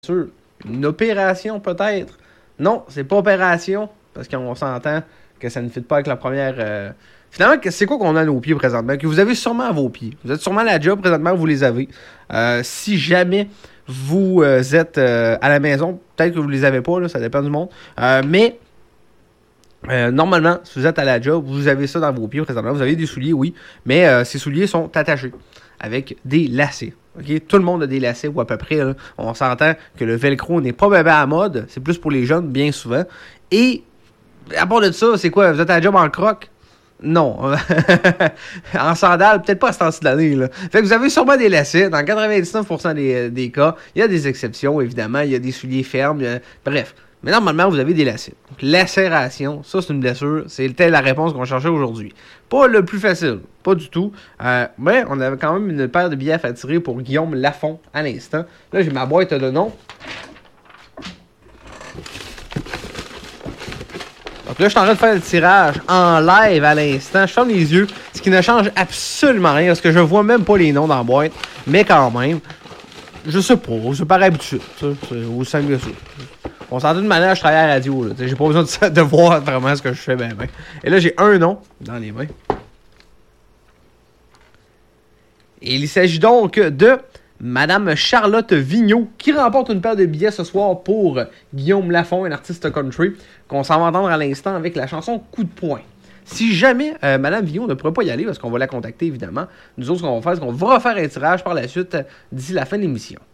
sûr. Une opération, peut-être. Non, c'est pas opération, parce qu'on s'entend que ça ne fit pas avec la première... Finalement, c'est quoi qu'on a à nos pieds présentement? Que vous avez sûrement à vos pieds. Vous êtes sûrement à la job présentement, vous les avez. Si jamais vous êtes à la maison, peut-être que vous les avez pas, là, ça dépend du monde. Mais normalement, si vous êtes à la job, vous avez ça dans vos pieds présentement. Vous avez des souliers, oui, mais ces souliers sont attachés avec des lacets. Okay? Tout le monde a des lacets, ou à peu près. Là. On s'entend que le velcro n'est pas bébé à la mode. C'est plus pour les jeunes, bien souvent. Et, à part de ça, c'est quoi? Vous êtes à la job en croc? Non. En sandales, peut-être pas à ce temps-ci de l'année. Là. Fait que vous avez sûrement des lacets. Dans 99% des cas, il y a des exceptions, évidemment. Il y a des souliers fermes. Bref. Mais normalement, vous avez des lacets. Donc, lacération, ça, c'est une blessure. C'était la réponse qu'on cherchait aujourd'hui. Pas le plus facile. Pas du tout. Mais on avait quand même une paire de billets à tirer pour Guillaume Lafont à l'instant. Là, j'ai ma boîte de noms. Donc là, je suis en train de faire le tirage en live à l'instant. Je ferme les yeux, ce qui ne change absolument rien, parce que je vois même pas les noms dans la boîte. Mais quand même, je sais pas, c'est par habitude. C'est aussi simple que ça. On s'entend d'une manière, je travaille à la radio. Là. J'ai pas besoin de voir vraiment ce que je fais. Ben. Et là, j'ai un nom dans les mains. Et il s'agit donc de Madame Charlotte Vigneault, qui remporte une paire de billets ce soir pour Guillaume Lafont, un artiste country, qu'on s'en va entendre à l'instant avec la chanson Coup de poing. Si jamais Madame Vigneault ne pourrait pas y aller, parce qu'on va la contacter évidemment, nous autres, ce qu'on va faire, c'est qu'on va refaire un tirage par la suite d'ici la fin de l'émission.